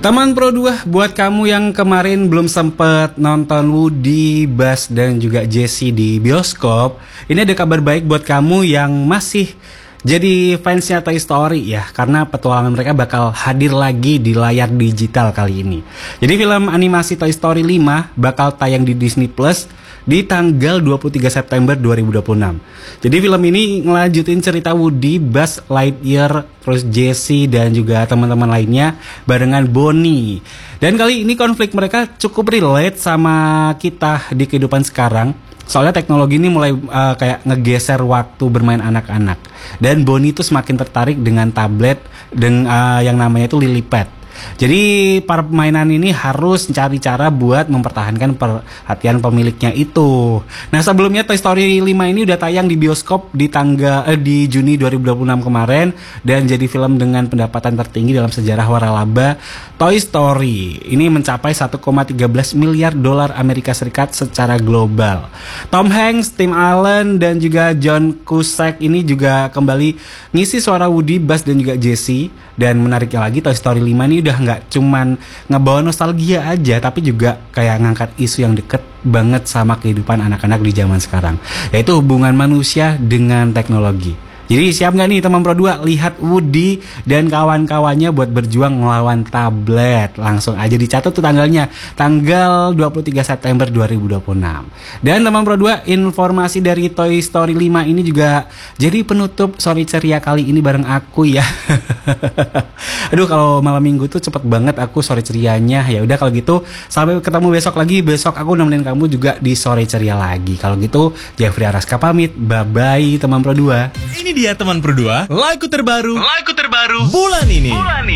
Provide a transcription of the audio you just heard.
Teman Pro 2, buat kamu yang kemarin belum sempet nonton Woody, Buzz, dan juga Jessie di bioskop, ini ada kabar baik buat kamu yang masih jadi fansnya Toy Story ya, karena petualangan mereka bakal hadir lagi di layar digital kali ini. Jadi film animasi Toy Story 5 bakal tayang di Disney Plus di tanggal 23 September 2026. Jadi film ini ngelanjutin cerita Woody, Buzz Lightyear, terus Jessie dan juga teman-teman lainnya barengan Bonnie. Dan kali ini konflik mereka cukup relate sama kita di kehidupan sekarang. Soalnya teknologi ini mulai kayak ngegeser waktu bermain anak-anak. Dan Bonnie itu semakin tertarik dengan tablet yang namanya itu Lilypad. Jadi para permainan ini harus cari cara buat mempertahankan perhatian pemiliknya itu. Nah, sebelumnya Toy Story 5 ini udah tayang di bioskop di Juni 2026 kemarin dan jadi film dengan pendapatan tertinggi dalam sejarah waralaba Toy Story. Ini mencapai 1,13 miliar dolar Amerika Serikat secara global. Tom Hanks, Tim Allen dan juga John Cusack ini juga kembali ngisi suara Woody, Buzz dan juga Jessie. Dan menariknya lagi, Toy Story 5 ini udah nggak cuman ngebawa nostalgia aja, tapi juga kayak ngangkat isu yang deket banget sama kehidupan anak-anak di zaman sekarang, yaitu hubungan manusia dengan teknologi. Jadi siap nggak nih teman Pro 2 lihat Woody dan kawan-kawannya buat berjuang melawan tablet? Langsung aja dicatat tuh tanggalnya, tanggal 23 September 2026. Dan teman Pro 2, informasi dari Toy Story 5 ini juga jadi penutup Sore Ceria kali ini bareng aku ya. Aduh, kalau malam minggu tuh cepet banget aku Sore Cerianya. Ya udah kalau gitu sampai ketemu besok lagi. Besok aku nemenin kamu juga di Sore Ceria lagi. Kalau gitu Jeffrey Araska pamit. Bye bye teman Pro 2. Ini dia teman Pro 2, lagu terbaru bulan ini.